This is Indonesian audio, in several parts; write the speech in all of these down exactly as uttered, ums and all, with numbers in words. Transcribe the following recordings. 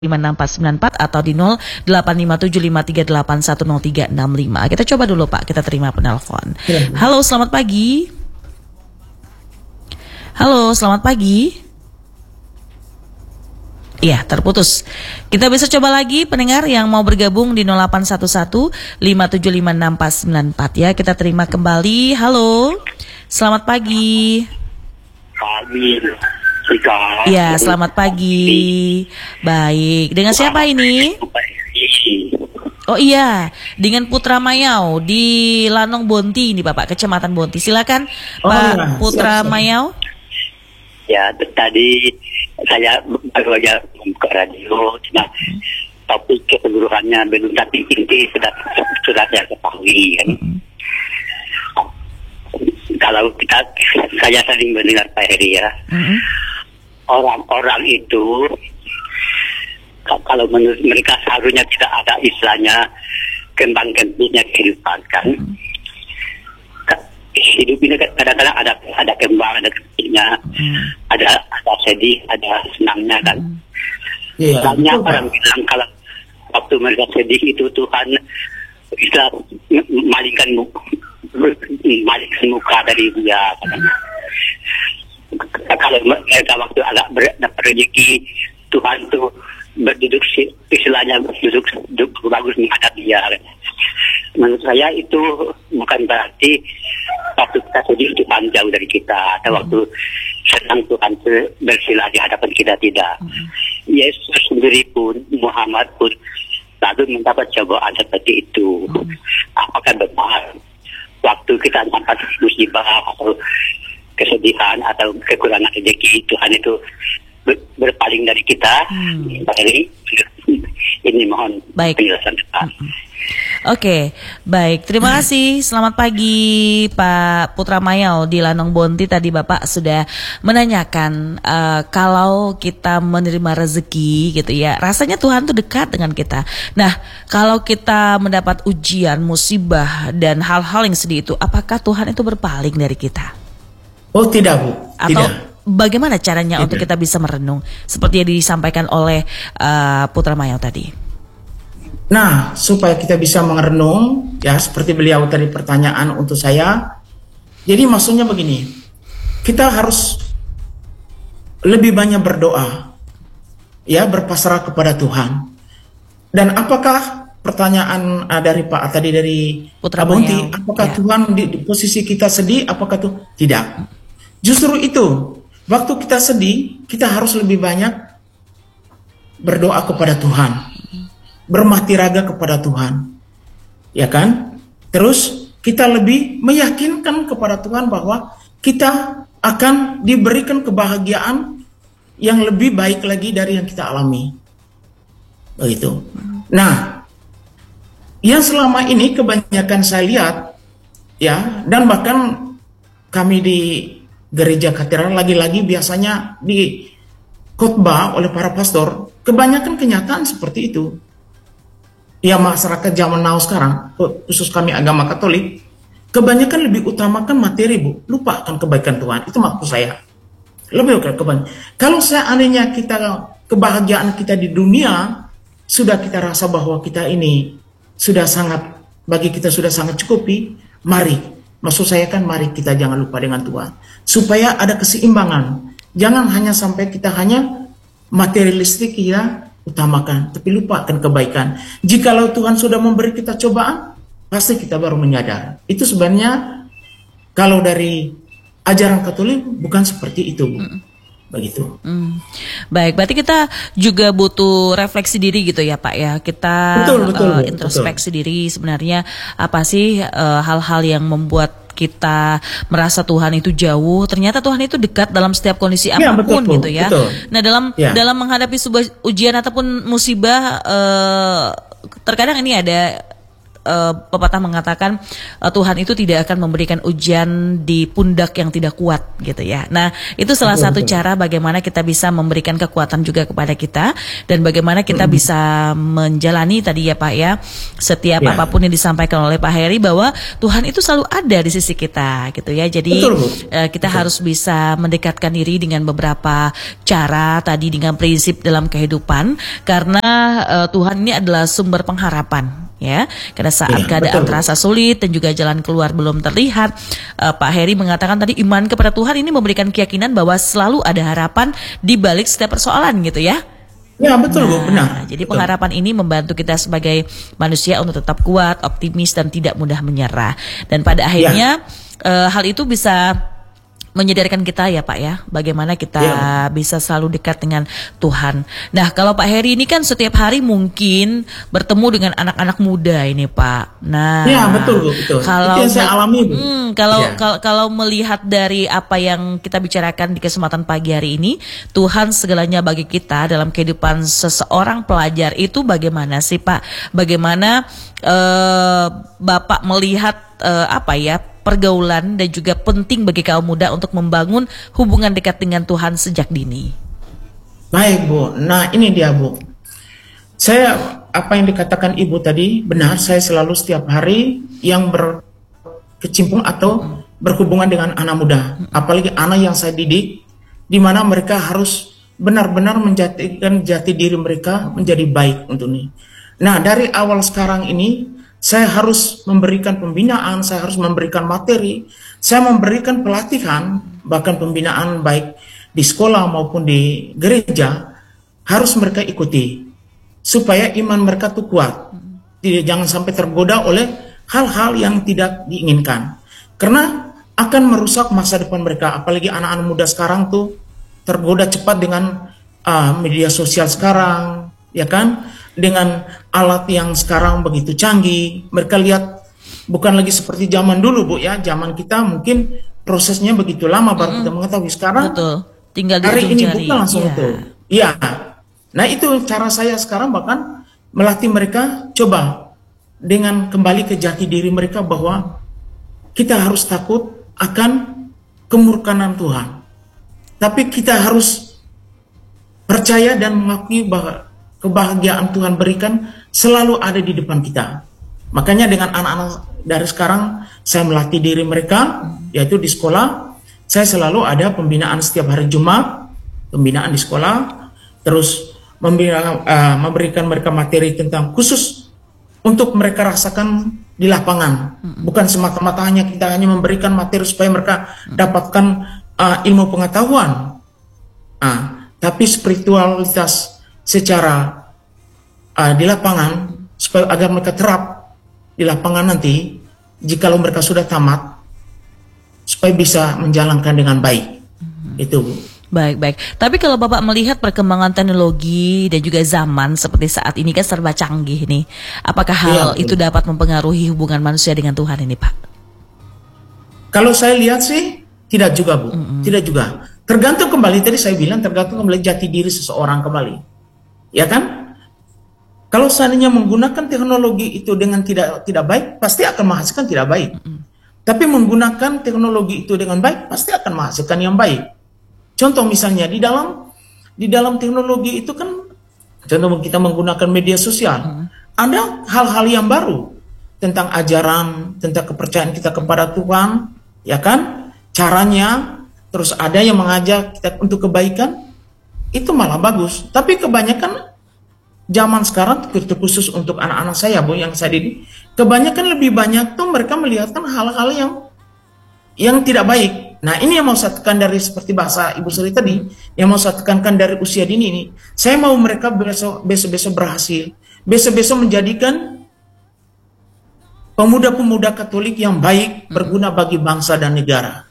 lima enam empat sembilan empat atau di nol delapan lima tujuh lima tiga delapan satu nol tiga enam lima. Kita coba dulu Pak, kita terima penelpon. Ya. Halo, selamat pagi. Halo, selamat pagi. Iya, terputus. Kita bisa coba lagi pendengar yang mau bergabung di nol delapan satu satu lima tujuh lima enam empat sembilan empat ya. Kita terima kembali. Halo, selamat pagi. Pagi. Ya, selamat pagi. Baik, dengan siapa ini? Oh iya, dengan Putra Mayau di Lanong Bonti ini Bapak, Kecamatan Bonti. Silakan oh, Pak ya. Putra siap, siap. Mayau. Ya, tadi saya baru aja ke radio, nah, topik keseluruhannya belum, tapi inti sudah sudah saya ketahui kan. Mm-hmm. Kalau kita, saya sering mendengar Pak Heri ya. Mm-hmm. Orang-orang itu kalau menurut mereka seharusnya tidak ada istilahnya kembang-kembingnya kehidupan kan. Hmm. Hidup ini kadang-kadang ada ada kembang, ada kembingnya, hmm. ada ada sedih, ada senangnya kan. Hmm. Yeah, banyak betul, orang bilang kalau waktu mereka sedih itu Tuhan istilah malingkan muka, malingkan muka dari dia kan. Kalau mereka waktu agak dapat rezeki, Tuhan tuh berduduk istilahnya duduk, duduk bagus menghadap dia. Menurut saya itu bukan berarti waktu kita sedih Tuhan jauh dari kita, atau waktu senang Tuhan bersilah di hadapan kita, tidak. Yesus sendiri pun, Muhammad pun lalu mendapat cobaan seperti itu. Apakah benar waktu kita dapat musibah atau kesedihan atau kekurangan rezeki, Tuhan itu ber, berpaling dari kita? Hmm. Ini, ini mohon baik. Penjelasan. Hmm. Oke, okay, baik. Terima kasih. Selamat pagi Pak Putra Mayau di Lanong Bonti. Tadi Bapak sudah menanyakan uh, kalau kita menerima rezeki gitu ya, rasanya Tuhan tuh dekat dengan kita. Nah, kalau kita mendapat ujian, musibah dan hal-hal yang sedih itu, apakah Tuhan itu berpaling dari kita? Oh tidak Bu, atau tidak. Bagaimana caranya tidak. Untuk kita bisa merenung seperti yang disampaikan oleh uh, Putra Mayau tadi? Nah, supaya kita bisa merenung, ya seperti beliau tadi pertanyaan untuk saya. Jadi maksudnya begini, kita harus lebih banyak berdoa, ya berpasrah kepada Tuhan. Dan apakah pertanyaan uh, dari Pak tadi dari Putra Bonti, Mayau, apakah ya. Tuhan di, di posisi kita sedih? Apakah tuh tidak? Justru itu, waktu kita sedih, kita harus lebih banyak berdoa kepada Tuhan, bermati raga kepada Tuhan, ya kan? Terus kita lebih meyakinkan kepada Tuhan bahwa kita akan diberikan kebahagiaan yang lebih baik lagi dari yang kita alami, begitu. Nah, yang selama ini kebanyakan saya lihat, ya, dan bahkan kami di gereja katedral lagi-lagi biasanya di khotbah oleh para pastor, kebanyakan kenyataan seperti itu. Ya masyarakat zaman now sekarang, khusus kami agama Katolik, kebanyakan lebih utamakan materi Bu, lupakan kebaikan Tuhan. Itu maksud saya. Lebih kebanyakan. Kalau seandainya kita kebahagiaan kita di dunia sudah kita rasa bahwa kita ini sudah sangat, bagi kita sudah sangat cukupi, mari, maksud saya kan mari kita jangan lupa dengan Tuhan. Supaya ada keseimbangan. Jangan hanya sampai kita hanya materialistik ya utamakan, tapi lupakan kebaikan. Jikalau Tuhan sudah memberi kita cobaan, pasti kita baru menyadar. Itu sebenarnya kalau dari ajaran Katolik bukan seperti itu. Hmm. Begitu. Hmm. Baik, berarti kita juga butuh refleksi diri gitu ya Pak ya. Kita betul, betul, uh, introspeksi betul. diri sebenarnya apa sih uh, hal-hal yang membuat kita merasa Tuhan itu jauh, ternyata Tuhan itu dekat dalam setiap kondisi apapun ya, betul, gitu ya. Betul. Nah, dalam ya. dalam menghadapi sebuah ujian ataupun musibah uh, terkadang ini ada uh, pepatah mengatakan uh, Tuhan itu tidak akan memberikan ujian di pundak yang tidak kuat gitu ya. Nah, itu salah Betul, satu betul. cara bagaimana kita bisa memberikan kekuatan juga kepada kita dan bagaimana kita Mm. bisa menjalani tadi ya Pak ya, setiap Ya. apapun yang disampaikan oleh Pak Heri bahwa Tuhan itu selalu ada di sisi kita gitu ya. Jadi Betul, Bu. uh, kita Betul. harus bisa mendekatkan diri dengan beberapa cara tadi dengan prinsip dalam kehidupan karena uh, Tuhan ini adalah sumber pengharapan ya. Karena saat Iya, keadaan betul, Bu. terasa sulit dan juga jalan keluar belum terlihat, uh, Pak Heri mengatakan tadi iman kepada Tuhan ini memberikan keyakinan bahwa selalu ada harapan di balik setiap persoalan gitu ya. Ya betul Bu, Nah, benar. jadi Betul. pengharapan ini membantu kita sebagai manusia untuk tetap kuat, optimis dan tidak mudah menyerah. Dan pada akhirnya uh, hal itu bisa menyadarkan kita ya Pak ya, bagaimana kita Ya. bisa selalu dekat dengan Tuhan. Nah kalau Pak Heri ini kan setiap hari mungkin bertemu dengan anak-anak muda ini Pak. Nah, Ya, betul, Bu, betul. Kalau Itu yang saya alami, Bu. Hmm, kalau Ya. kalau kalau melihat dari apa yang kita bicarakan di kesempatan pagi hari ini, Tuhan segalanya bagi kita dalam kehidupan seseorang pelajar itu bagaimana sih Pak? Bagaimana eh, Bapak melihat eh, apa ya? Pergaulan dan juga penting bagi kaum muda untuk membangun hubungan dekat dengan Tuhan sejak dini. Baik Bu, nah ini dia Bu. Saya apa yang dikatakan Ibu tadi benar. Saya selalu setiap hari yang berkecimpung atau berhubungan dengan anak muda, apalagi anak yang saya didik, di mana mereka harus benar-benar menjadikan jati diri mereka menjadi baik untuk ini. Nah dari awal sekarang ini saya harus memberikan pembinaan, saya harus memberikan materi, saya memberikan pelatihan, bahkan pembinaan baik di sekolah maupun di gereja, harus mereka ikuti, supaya iman mereka tuh kuat. Tidak, jangan sampai tergoda oleh hal-hal yang tidak diinginkan. Karena akan merusak masa depan mereka, apalagi anak-anak muda sekarang tuh tergoda cepat dengan uh, media sosial sekarang, ya kan? Dengan alat yang sekarang begitu canggih, mereka lihat bukan lagi seperti zaman dulu Bu ya. Zaman kita mungkin prosesnya begitu lama baru Mm-mm. kita mengetahui. Sekarang Betul. Tinggal di hari ujung ini jari. bukan langsung Iya. tuh. Iya. Nah itu cara saya sekarang bahkan melatih mereka coba dengan kembali ke jati diri mereka bahwa kita harus takut akan kemurkaan Tuhan. Tapi kita harus percaya dan mengakui bahwa kebahagiaan Tuhan berikan selalu ada di depan kita. Makanya dengan anak-anak dari sekarang saya melatih diri mereka, yaitu di sekolah. Saya selalu ada pembinaan setiap hari Jumat, pembinaan di sekolah, terus membina, uh, memberikan mereka materi tentang khusus untuk mereka rasakan di lapangan. Bukan semata-mata hanya kita hanya memberikan materi supaya mereka dapatkan uh, ilmu pengetahuan, uh, tapi spiritualitas secara uh, di lapangan supaya agar mereka terap di lapangan nanti jikalau mereka sudah tamat supaya bisa menjalankan dengan baik. Mm-hmm. Itu Bu. Baik, baik. Tapi kalau Bapak melihat perkembangan teknologi dan juga zaman seperti saat ini kan serba canggih nih, apakah hal Iya, itu dapat mempengaruhi hubungan manusia dengan Tuhan ini Pak? Kalau saya lihat sih tidak juga Bu, mm-hmm. tidak juga. Tergantung kembali tadi saya bilang tergantung kembali jati diri seseorang kembali. Ya kan? Kalau seandainya menggunakan teknologi itu dengan tidak tidak baik, pasti akan menghasilkan tidak baik. Mm-hmm. Tapi menggunakan teknologi itu dengan baik, pasti akan menghasilkan yang baik. Contoh misalnya di dalam di dalam teknologi itu kan, contoh kita menggunakan media sosial, mm-hmm. ada hal-hal yang baru tentang ajaran, tentang kepercayaan kita kepada Tuhan, ya kan? Caranya, terus ada yang mengajak kita untuk kebaikan. Itu malah bagus. Tapi kebanyakan zaman sekarang khusus untuk anak-anak saya Bu yang saya didik, kebanyakan lebih banyak tuh mereka melihatkan hal-hal yang yang tidak baik. Nah ini yang mau saya tekan dari seperti bahasa Ibu Sri tadi, yang mau saya tekankan dari usia dini ini. Saya mau mereka besok besok berhasil, besok-besok menjadikan pemuda-pemuda Katolik yang baik, berguna bagi bangsa dan negara.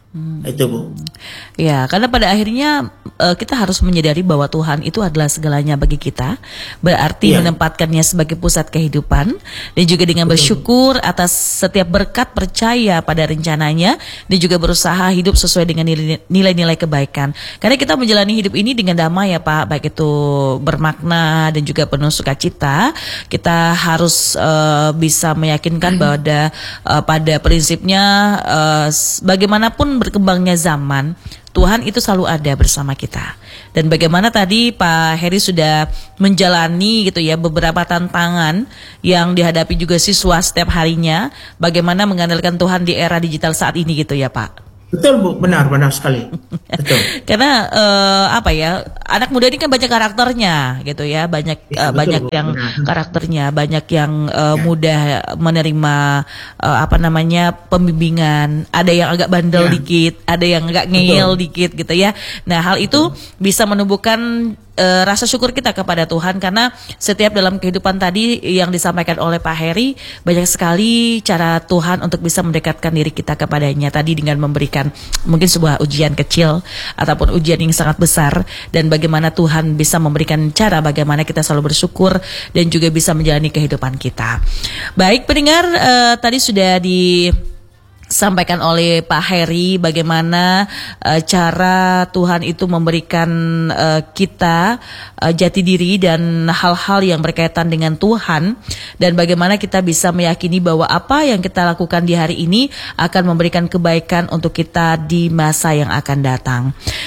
Hmm. Itu Bu. Ya, karena pada akhirnya uh, kita harus menyadari bahwa Tuhan itu adalah segalanya bagi kita. Berarti ya. menempatkannya sebagai pusat kehidupan dan juga dengan Betul. bersyukur atas setiap berkat, percaya pada rencananya dan juga berusaha hidup sesuai dengan nilai-nilai kebaikan. Karena kita menjalani hidup ini dengan damai ya Pak, baik itu bermakna dan juga penuh sukacita. Kita harus uh, bisa meyakinkan bahwa ada, uh, pada prinsipnya uh, bagaimanapun berkembangnya zaman, Tuhan itu selalu ada bersama kita. Dan bagaimana tadi Pak Heri sudah menjalani gitu ya beberapa tantangan yang dihadapi juga siswa setiap harinya, bagaimana mengandalkan Tuhan di era digital saat ini gitu ya Pak. Betul Bu, benar, benar sekali. Betul. Karena uh, apa ya, anak muda ini kan banyak karakternya gitu ya, banyak ya, uh, betul, banyak Bu, yang benar. karakternya, banyak yang uh, ya. mudah menerima uh, apa namanya pembimbingan, ada yang agak bandel ya. dikit, ada yang agak ngeyel dikit gitu ya. Nah hal itu betul. bisa menumbuhkan uh, rasa syukur kita kepada Tuhan, karena setiap dalam kehidupan tadi yang disampaikan oleh Pak Heri, banyak sekali cara Tuhan untuk bisa mendekatkan diri kita kepadanya tadi dengan memberikan mungkin sebuah ujian kecil ataupun ujian yang sangat besar, dan bagaimana Tuhan bisa memberikan cara bagaimana kita selalu bersyukur dan juga bisa menjalani kehidupan kita. Baik pendengar, uh, tadi sudah di sampaikan oleh Pak Heri bagaimana uh, cara Tuhan itu memberikan uh, kita uh, jati diri dan hal-hal yang berkaitan dengan Tuhan, dan bagaimana kita bisa meyakini bahwa apa yang kita lakukan di hari ini akan memberikan kebaikan untuk kita di masa yang akan datang.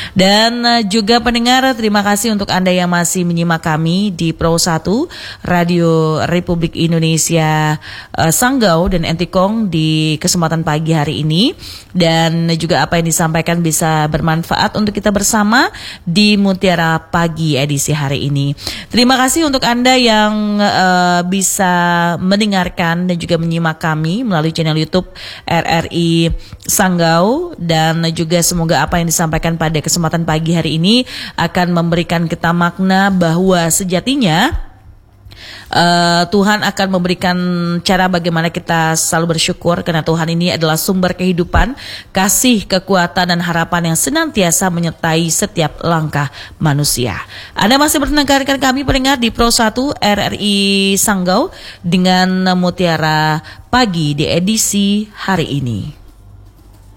Dan uh, juga pendengar, terima kasih untuk Anda yang masih menyimak kami di Pro satu Radio Republik Indonesia uh, Sanggau dan Entikong di kesempatan pagi hari ini, dan juga apa yang disampaikan bisa bermanfaat untuk kita bersama di Mutiara Pagi edisi hari ini. Terima kasih untuk Anda yang uh, bisa mendengarkan dan juga menyimak kami melalui channel YouTube R R I Sanggau, dan juga semoga apa yang disampaikan pada kesempatan pagi hari ini akan memberikan kita makna bahwa sejatinya Uh, Tuhan akan memberikan cara bagaimana kita selalu bersyukur, karena Tuhan ini adalah sumber kehidupan, kasih, kekuatan dan harapan yang senantiasa menyertai setiap langkah manusia. Anda masih mendengarkan kami pendengar di Pro satu R R I Sanggau dengan Mutiara Pagi di edisi hari ini.